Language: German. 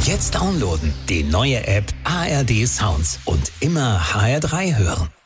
Jetzt downloaden die neue App ARD Sounds und immer HR3 hören.